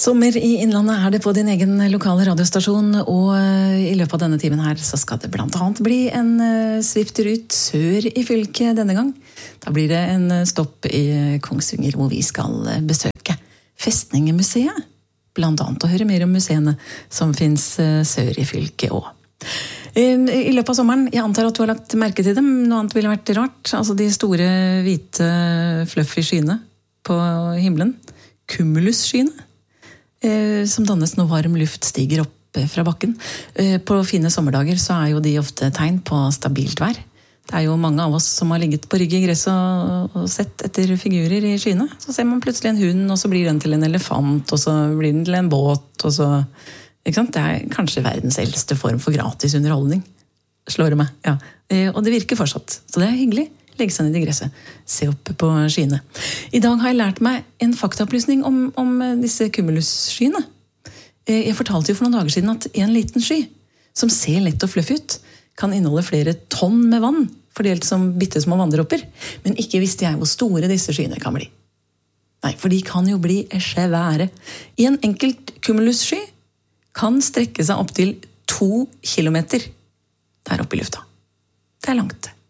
Sommer i Innlandet det på din egen lokale radiostasjon, og i løpet av denne timen her så skal det blant annet bli en sviptur ut sør i fylket denne gang. Da blir det en stopp i Kongsvinger hvor vi skal besøke Festningemuseet, blant annet å høre mer om museene som finnes sør i fylket også. I løpet av sommeren, jeg antar at du har lagt merke til dem, noe annet ville vært rart, altså de store hvite fluffy skyene på himmelen, cumulusskyene, som dannes når varm luft stiger opp fra bakken. På fine sommerdager så jo de ofte tegn på stabilt vær. Det jo mange av oss som har ligget på rygg i gresset og sett etter figurer i skyene. Så ser man plutselig en hund, og så blir den til en elefant, og så blir den til en båt, og så... Ikke sant? Det kanskje verdens eldste form for gratis underholdning, slår det meg. Ja. Og det virker fortsatt, så det hyggelig. Legge seg ned i gresset, se opp på skyene. I dag har jeg lært meg en faktaopplysning om disse cumulusskyene. Jeg fortalte jo for noen dager siden at en liten sky, som ser lett og fluffy ut, kan inneholde flere tonn med vann, fordelt som bittesmå vanndråper. Men ikke visste jeg hvor store disse skyene kan bli. Nei, for de kan jo bli svære. I en enkelt cumulussky kan strekke seg opp til 2 kilometer der oppe i lufta. Det langt.